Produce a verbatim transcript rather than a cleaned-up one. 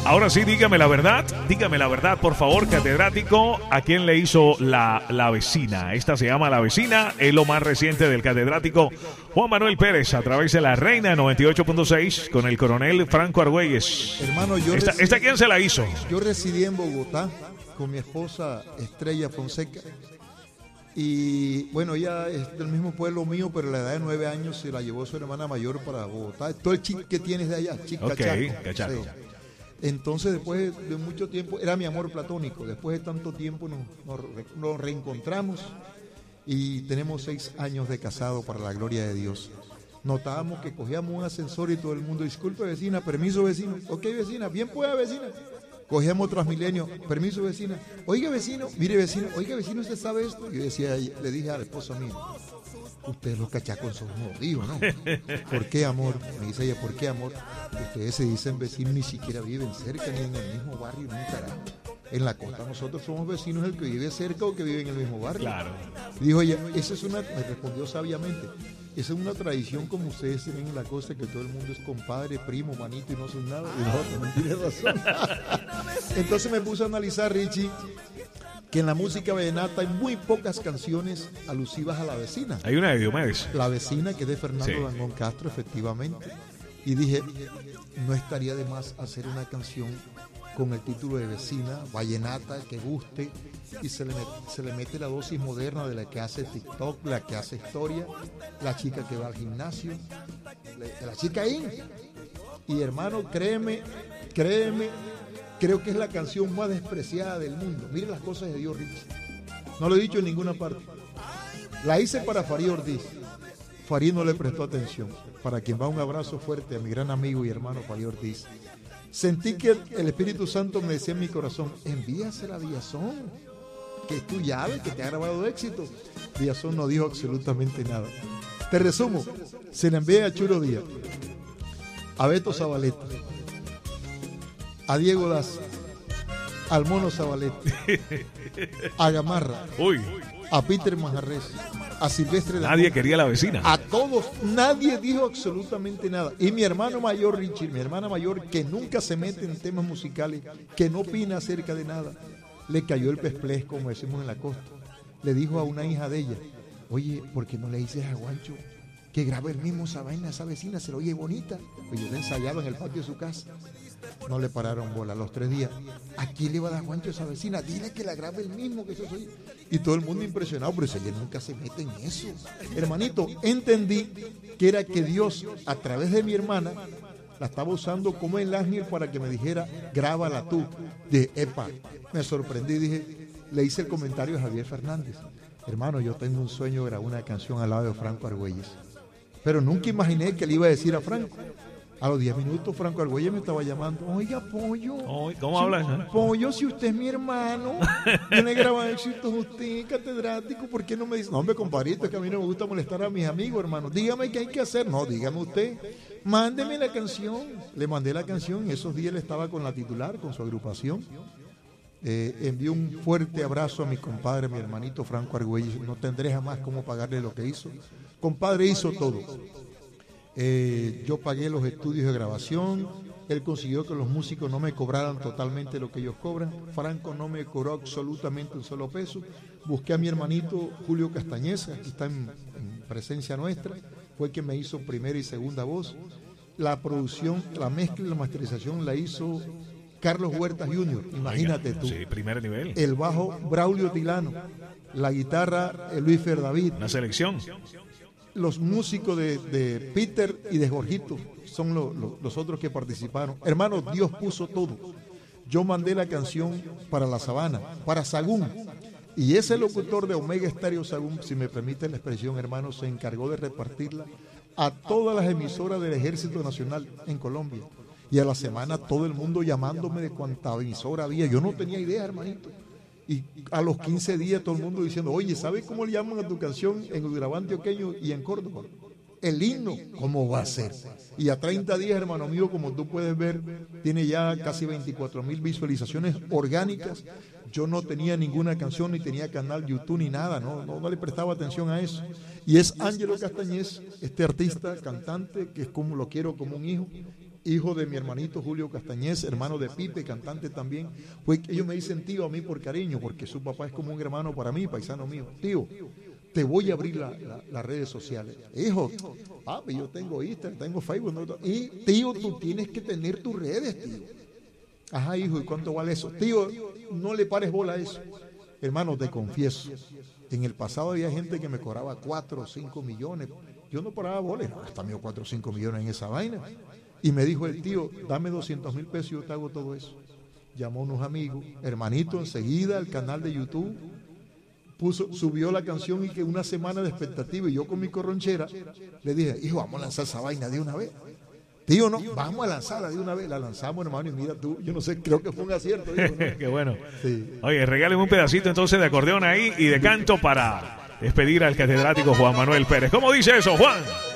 Ahora sí, dígame la verdad, dígame la verdad, por favor, catedrático, ¿a quién le hizo la, la vecina? Esta se llama La Vecina, es lo más reciente del catedrático Juan Manuel Pérez, a través de la Reina noventa y ocho punto seis, con el coronel Franco Argüelles. Hermano, yo ¿Esta, residí, ¿Esta quién se la hizo? Yo residí en Bogotá con mi esposa Estrella Fonseca. Y bueno, ella es del mismo pueblo mío, pero a la edad de nueve años se la llevó su hermana mayor para Bogotá. Todo el chic que tienes de allá, chic Ok, cachaco. cachaco. Sí. Entonces, después de mucho tiempo, era mi amor platónico. Después de tanto tiempo nos, nos, nos reencontramos y tenemos seis años de casado, para la gloria de Dios. Notábamos que cogíamos un ascensor y todo el mundo, disculpe vecina, permiso vecino, ok vecina, bien pueda vecina. Cogíamos Transmilenio, permiso vecina, oiga vecino, mire vecino, oiga vecino, ¿usted sabe esto? Yo decía, le dije a la esposa mía, ustedes los cachacos son jodidos, ¿no? ¿Por qué, amor? Me dice ella, ¿por qué, amor? Ustedes se dicen vecinos, ni siquiera viven cerca, ni en el mismo barrio, ni un carajo. En la costa nosotros somos vecinos, el que vive cerca o que vive en el mismo barrio. Claro. Y dijo ella, esa es una, me respondió sabiamente, esa es una tradición como ustedes tienen en la costa, que todo el mundo es compadre, primo, manito y no son nada. Y no, también tiene razón. Entonces me puse a analizar, Richie, que en la música vallenata hay muy pocas canciones alusivas a la vecina. Hay una de Diomedes. La Vecina, que es de Fernando Sí. Dangond Castro, efectivamente. Y dije, no estaría de más hacer una canción con el título de Vecina, vallenata, que guste, y se le, met- se le mete la dosis moderna de la que hace TikTok, la que hace historia, la chica que va al gimnasio, la, la chica ahí. Y hermano, créeme, créeme, creo que es la canción más despreciada del mundo. Miren las cosas de Dios, Richie. No lo he dicho en ninguna parte. La hice para Farid Ortiz. Farid no le prestó atención. Para quien va, un abrazo fuerte a mi gran amigo y hermano Farid Ortiz. Sentí que el Espíritu Santo me decía en mi corazón, envíasela a Villazón, que es tu llave, que te ha grabado éxito. Villazón no dijo absolutamente nada. Te resumo, se la envié a Churo Díaz, a Beto Zabaleta, a Diego Daza, al Mono Zabaleta, a Gamarra, Uy, a Peter Manjarres, a Silvestre de nadie quería la vecina. a todos, nadie dijo absolutamente nada. Y mi hermano mayor, Richie, mi hermana mayor, que nunca se mete en temas musicales, que no opina acerca de nada, le cayó el pesplés, como decimos en la costa. Le dijo a una hija de ella, oye, ¿por qué no le dices a Guancho que grabe el mismo esa vaina, esa vecina, se lo oye bonita? Pues yo le ensayaba en el patio de su casa. No le pararon bola. A los tres días, ¿a quién le va a dar Juancho a esa vecina? Dile que la grabe el mismo, que eso soy. Y todo el mundo impresionado, pero ella nunca se mete en eso. Hermanito, entendí que era que Dios, a través de mi hermana, la estaba usando como el ángel para que me dijera, grábala tú. Dije, epa, me sorprendí, dije, le hice el comentario a Javier Fernández. Hermano, yo tengo un sueño de grabar una canción al lado de Franco Argüelles. Pero nunca imaginé que le iba a decir a Franco. A los diez minutos Franco Argüelles me estaba llamando. Oiga, Pollo. Oy, ¿cómo si, hablas? eh? Pollo, si usted es mi hermano, tiene grabado éxitos usted, catedrático, ¿por qué no me dice? No, hombre, compadrito, es que a mí no me gusta molestar a mis amigos, hermano. Dígame qué hay que hacer. No, dígame usted. Mándeme la canción. Le mandé la canción. Esos días él estaba con la titular, con su agrupación. Eh, envío un fuerte abrazo a mi compadre, mi hermanito Franco Argüelles. No tendré jamás cómo pagarle lo que hizo. Compadre hizo todo. Eh, yo pagué los estudios de grabación, él consiguió que los músicos no me cobraran totalmente lo que ellos cobran. Franco no me cobró absolutamente un solo peso. Busqué a mi hermanito Julio Castañeza, que está en, en presencia nuestra, fue el que me hizo primera y segunda voz. La producción, la mezcla y la masterización la hizo Carlos Huerta junior, imagínate tú. Sí, primer nivel. El bajo Braulio Tilano, la guitarra eh, Luis Fer David. Una selección. Los músicos de, de Peter y de Jorgito son lo, lo, los otros que participaron. Hermano, Dios puso todo. Yo mandé la canción para La Sabana, para Sagún. Y ese locutor de Omega Estéreo Sagún, si me permite la expresión, hermano, se encargó de repartirla a todas las emisoras del Ejército Nacional en Colombia. Y a la semana todo el mundo llamándome de cuánta emisora había. Yo no tenía idea, hermanito. Y a los quince días todo el mundo diciendo, oye, ¿sabes cómo le llaman a tu canción en Udurabá antioqueño y en Córdoba? El himno, ¿cómo va a ser? Y a treinta días, hermano mío, como tú puedes ver, tiene ya casi veinticuatro mil visualizaciones orgánicas. Yo no tenía ninguna canción, ni tenía canal YouTube, ni nada, no, no, no le prestaba atención a eso. Y es Ángelo Castañez, este artista, cantante, que es como lo quiero como un hijo, hijo de mi hermanito Julio Castañez, hermano de Pipe, cantante también. Pues ellos me dicen tío a mí por cariño, porque su papá es como un hermano para mí, paisano mío. Tío, te voy a abrir la, la, las redes sociales. Hijo, ah, yo tengo Instagram, tengo Facebook. No, y tío, tú tienes que tener tus redes, tío. Ajá, hijo, ¿y cuánto vale eso? Tío, no le pares bola a eso. Hermano, te confieso, en el pasado había gente que me cobraba cuatro o cinco millones. Yo no paraba bola, no, hasta mío cuatro o cinco millones en esa vaina. Y me dijo el tío, dame doscientos mil pesos y yo te hago todo eso. Llamó a unos amigos, hermanito, enseguida al canal de YouTube, puso, subió la canción y que una semana de expectativa. Y yo con mi corronchera le dije, hijo, vamos a lanzar esa vaina de una vez. Tío, no, vamos a lanzarla de una vez. La lanzamos, hermano, y mira tú, yo no sé, creo que fue un acierto. Digo, ¿no? Qué bueno. Sí. Oye, regáleme un pedacito entonces de acordeón ahí y de canto para despedir al catedrático Juan Manuel Pérez. ¿Cómo dice eso, Juan?